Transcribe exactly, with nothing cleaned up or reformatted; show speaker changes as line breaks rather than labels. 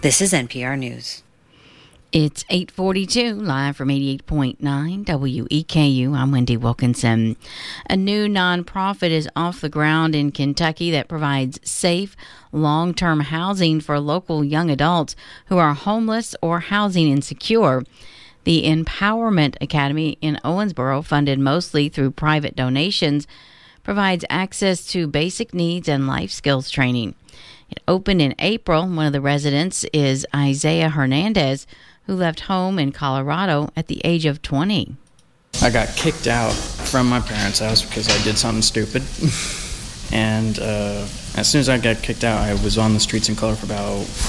This is N P R News.
It's eight forty-two, live from eighty-eight point nine W E K U. I'm Wendy Wilkinson. A new nonprofit is off the ground in Kentucky that provides safe, long-term housing for local young adults who are homeless or housing insecure. The Empowerment Academy in Owensboro, funded mostly through private donations, provides access to basic needs and life skills training. It opened in April. One of the residents is Isaiah Hernandez, who left home in Colorado at the age of twenty.
I got kicked out from my parents' house because I did something stupid. and uh, as soon as I got kicked out, I was on the streets in Colorado for about